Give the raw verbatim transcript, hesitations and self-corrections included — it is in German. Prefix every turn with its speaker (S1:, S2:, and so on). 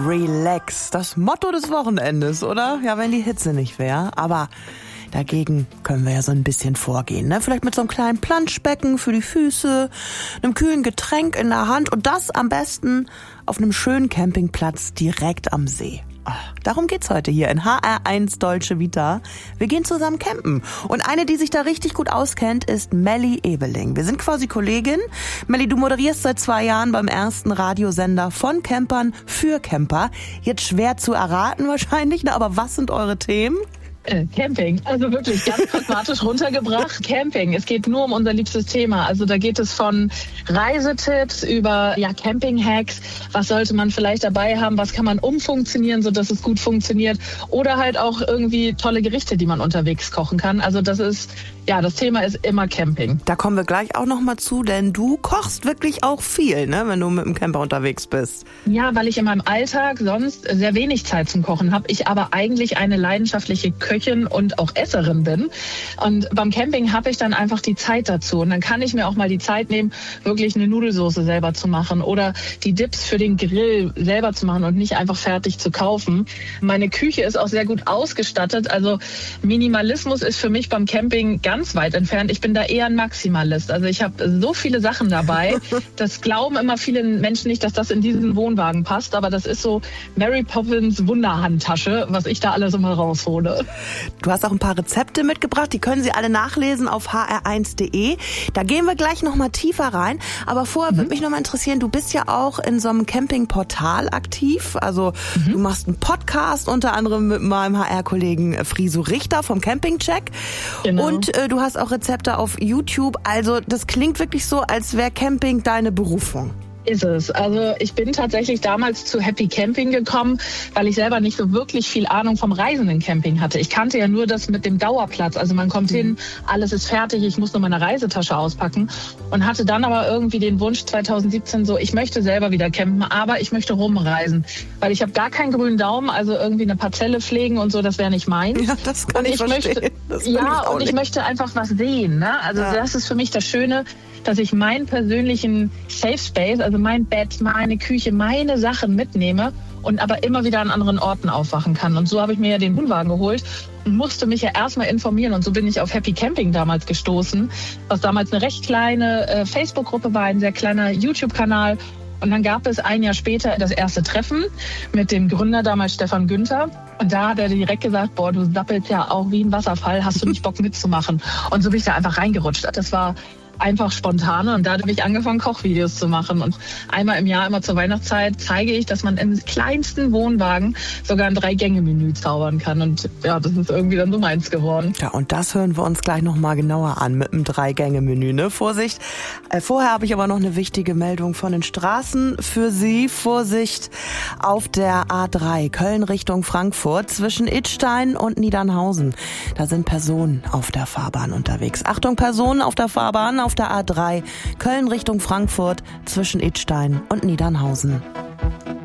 S1: Relax. Das Motto des Wochenendes, oder? Ja, wenn die Hitze nicht wäre. Aber dagegen können wir ja so ein bisschen vorgehen, ne? Vielleicht mit so einem kleinen Planschbecken für die Füße, einem kühlen Getränk in der Hand und das am besten auf einem schönen Campingplatz direkt am See. Darum geht's heute hier in H R eins Dolce Vita. Wir gehen zusammen campen. Und eine, die sich da richtig gut auskennt, ist Melli Ebeling. Wir sind quasi Kollegin. Melli, du moderierst seit zwei Jahren beim ersten Radiosender von Campern für Camper. Jetzt schwer zu erraten wahrscheinlich, ne? Aber was sind eure Themen?
S2: Camping, also wirklich ganz pragmatisch runtergebracht. Camping, es geht nur um unser liebstes Thema. Also da geht es von Reisetipps über ja Camping-Hacks, was sollte man vielleicht dabei haben, was kann man umfunktionieren, sodass es gut funktioniert oder halt auch irgendwie tolle Gerichte, die man unterwegs kochen kann. Also das ist, ja, das Thema ist immer Camping.
S1: Da kommen wir gleich auch noch mal zu, denn du kochst wirklich auch viel, ne, wenn du mit dem Camper unterwegs bist.
S2: Ja, weil ich in meinem Alltag sonst sehr wenig Zeit zum Kochen habe, ich aber eigentlich eine leidenschaftliche Köchin und auch Esserin bin. Und beim Camping habe ich dann einfach die Zeit dazu. Und dann kann ich mir auch mal die Zeit nehmen, wirklich eine Nudelsoße selber zu machen oder die Dips für den Grill selber zu machen und nicht einfach fertig zu kaufen. Meine Küche ist auch sehr gut ausgestattet. Also Minimalismus ist für mich beim Camping ganz weit entfernt. Ich bin da eher ein Maximalist. Also ich habe so viele Sachen dabei. Das glauben immer viele Menschen nicht, dass das in diesen Wohnwagen passt. Aber das ist so Mary Poppins Wunderhandtasche, was ich da alles immer raushole.
S1: Du hast auch ein paar Rezepte mitgebracht, die können Sie alle nachlesen auf h r eins punkt d e. Da gehen wir gleich noch mal tiefer rein. Aber vorher mhm. würde mich noch mal interessieren, du bist ja auch in so einem Campingportal aktiv. Also mhm. du machst einen Podcast, unter anderem mit meinem H R-Kollegen Friso Richter vom Campingcheck. Genau. Und äh, du hast auch Rezepte auf YouTube. Also das klingt wirklich so, als wäre Camping deine Berufung.
S2: Ist es. Also ich bin tatsächlich damals zu Happy Camping gekommen, weil ich selber nicht so wirklich viel Ahnung vom reisenden Camping hatte. Ich kannte ja nur das mit dem Dauerplatz. Also man kommt mhm. hin, alles ist fertig, ich muss nur meine Reisetasche auspacken und hatte dann aber irgendwie den Wunsch zwanzig siebzehn so, ich möchte selber wieder campen, aber ich möchte rumreisen, weil ich habe gar keinen grünen Daumen, also irgendwie eine Parzelle pflegen und so, das wäre nicht meins.
S1: Ja, das kann
S2: und
S1: ich,
S2: ich
S1: verstehen.
S2: Möchte,
S1: das
S2: ja,
S1: ich
S2: und ich möchte einfach was sehen. Ne? Also ja. Das ist für mich das Schöne, dass ich meinen persönlichen Safe Space, also mein Bett, meine Küche, meine Sachen mitnehme und aber immer wieder an anderen Orten aufwachen kann. Und so habe ich mir ja den Wohnwagen geholt und musste mich ja erstmal informieren. Und so bin ich auf Happy Camping damals gestoßen, was damals eine recht kleine äh, Facebook-Gruppe war, ein sehr kleiner YouTube-Kanal. Und dann gab es ein Jahr später das erste Treffen mit dem Gründer damals Stefan Günther. Und da hat er direkt gesagt, boah, du sappelst ja auch wie ein Wasserfall, hast du nicht Bock mitzumachen? Und so bin ich da einfach reingerutscht. Das war einfach spontan und da habe ich angefangen, Kochvideos zu machen. Und einmal im Jahr, immer zur Weihnachtszeit, zeige ich, dass man im kleinsten Wohnwagen sogar ein Drei-Gänge-Menü zaubern kann. Und ja, das ist irgendwie dann so meins geworden.
S1: Ja, und das hören wir uns gleich nochmal genauer an mit einem Drei-Gänge-Menü, ne? Vorsicht. Äh, vorher habe ich aber noch eine wichtige Meldung von den Straßen für Sie. Vorsicht auf der A drei, Köln Richtung Frankfurt, zwischen Idstein und Niedernhausen. Da sind Personen auf der Fahrbahn unterwegs. Achtung, Personen auf der Fahrbahn auf der A drei, Köln Richtung Frankfurt, zwischen Idstein und Niedernhausen.